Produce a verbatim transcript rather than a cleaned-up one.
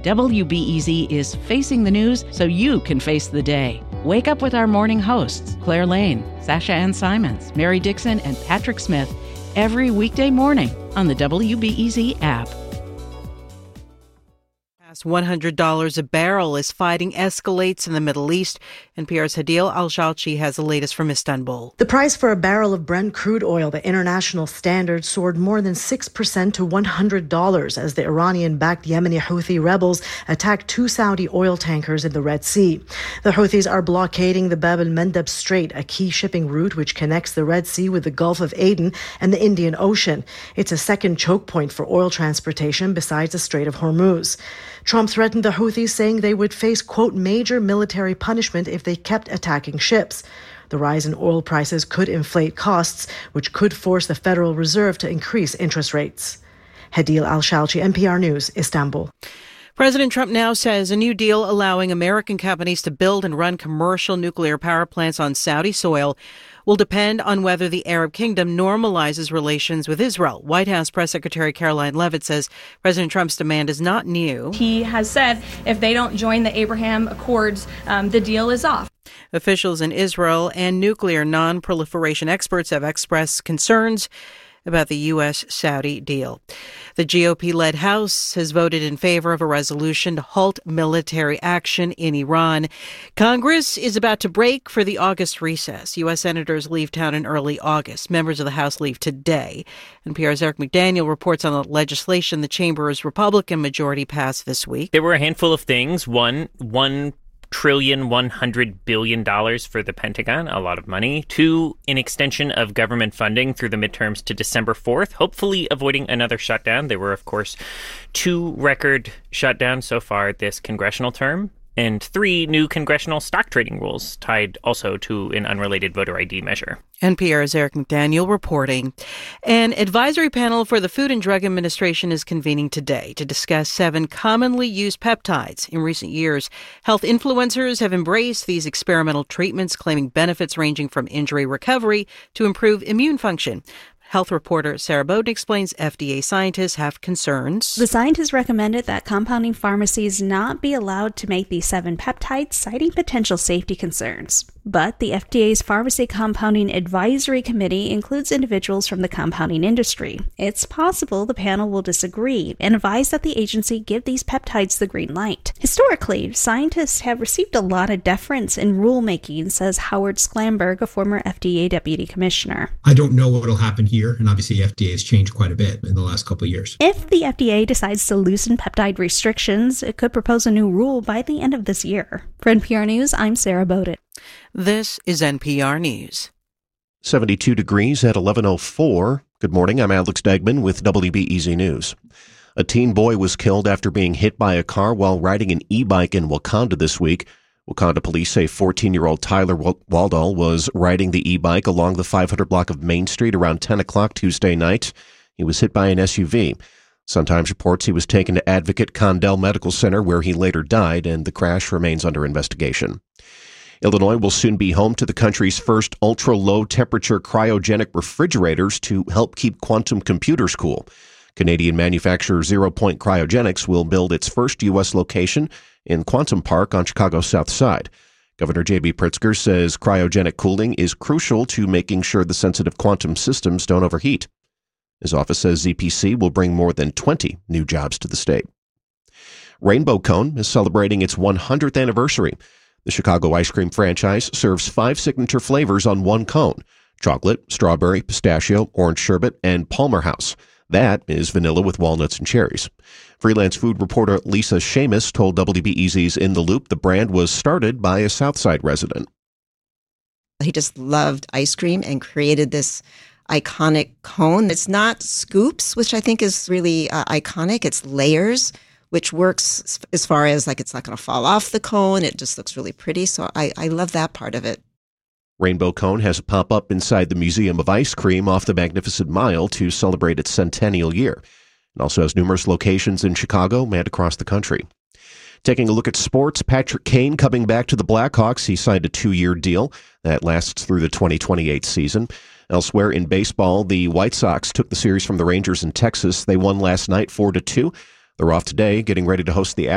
W B E Z is facing the news so you can face the day. Wake up with our morning hosts, Claire Lane, Sasha Ann Simons, Mary Dixon, and Patrick Smith, every weekday morning on the W B E Z app. one hundred dollars a barrel as fighting escalates in the Middle East. N P R's Hadil Al-Shalchi has the latest from Istanbul. The price for a barrel of Brent crude oil, the international standard, soared more than six percent to one hundred dollars as the Iranian-backed Yemeni Houthi rebels attacked two Saudi oil tankers in the Red Sea. The Houthis are blockading the Bab el-Mandeb Strait, a key shipping route which connects the Red Sea with the Gulf of Aden and the Indian Ocean. It's a second choke point for oil transportation besides the Strait of Hormuz. Trump threatened the Houthis, saying they would face, quote, major military punishment if they kept attacking ships. The rise in oil prices could inflate costs, which could force the Federal Reserve to increase interest rates. Hadil Al-Shalchi, N P R News, Istanbul. President Trump now says a new deal allowing American companies to build and run commercial nuclear power plants on Saudi soil will depend on whether the Arab Kingdom normalizes relations with Israel. White House Press Secretary Caroline Leavitt says President Trump's demand is not new. He has said if they don't join the Abraham Accords, um, the deal is off. Officials in Israel and nuclear non-proliferation experts have expressed concerns about the U S-Saudi deal. The G O P-led House has voted in favor of a resolution to halt military action in Iran. Congress is about to break for the August recess. U S senators leave town in early August. Members of the House leave today. N P R's Eric McDaniel reports on the legislation the chamber's Republican majority passed this week. There were a handful of things. One, one trillion one hundred billion dollars for the Pentagon, a lot of money. Two, an extension of government funding through the midterms to December fourth, hopefully avoiding another shutdown. There were, of course, two record shutdowns so far this congressional term. And three, new congressional stock trading rules tied also to an unrelated voter I D measure. N P R's Eric McDaniel reporting. An advisory panel for the Food and Drug Administration is convening today to discuss seven commonly used peptides. In recent years, health influencers have embraced these experimental treatments, claiming benefits ranging from injury recovery to improve immune function. Health reporter Sarah Bowden explains F D A scientists have concerns. The scientists recommended that compounding pharmacies not be allowed to make these seven peptides, citing potential safety concerns. But the F D A's Pharmacy Compounding Advisory Committee includes individuals from the compounding industry. It's possible the panel will disagree and advise that the agency give these peptides the green light. Historically, scientists have received a lot of deference in rulemaking, says Howard Sklamberg, a former F D A deputy commissioner. I don't know what will happen here. And obviously, F D A has changed quite a bit in the last couple of years. If the F D A decides to loosen peptide restrictions, it could propose a new rule by the end of this year. For N P R News, I'm Sarah Bowden. This is N P R News. seventy-two degrees at eleven oh four. Good morning. I'm Alex Degman with W B E Z News. A teen boy was killed after being hit by a car while riding an e-bike in Wakanda this week. Wakanda police say fourteen-year-old Tyler Waldall was riding the e-bike along the five hundred block of Main Street around ten o'clock Tuesday night. He was hit by an S U V. Sun-Times reports he was taken to Advocate Condell Medical Center, where he later died, and the crash remains under investigation. Illinois will soon be home to the country's first ultra-low temperature cryogenic refrigerators to help keep quantum computers cool. Canadian manufacturer Zero Point Cryogenics will build its first U S location in Quantum Park on Chicago's South Side. Governor J B Pritzker says cryogenic cooling is crucial to making sure the sensitive quantum systems don't overheat. His office says Z P C will bring more than twenty new jobs to the state. Rainbow Cone is celebrating its one hundredth anniversary. The Chicago ice cream franchise serves five signature flavors on one cone: chocolate, strawberry, pistachio, orange sherbet, and Palmer House. That is vanilla with walnuts and cherries. Freelance food reporter Lisa Seamus told W B E Z's In the Loop the brand was started by a Southside resident. He just loved ice cream and created this iconic cone. It's not scoops, which I think is really uh, iconic. It's layers, which works as far as like it's not going to fall off the cone. It just looks really pretty. So I, I love that part of it. Rainbow Cone has a pop-up inside the Museum of Ice Cream off the Magnificent Mile to celebrate its centennial year. It also has numerous locations in Chicago and across the country. Taking a look at sports, Patrick Kane coming back to the Blackhawks. He signed a two-year deal that lasts through the twenty twenty-eight season. Elsewhere in baseball, the White Sox took the series from the Rangers in Texas. They won last night four to two. They're off today, getting ready to host the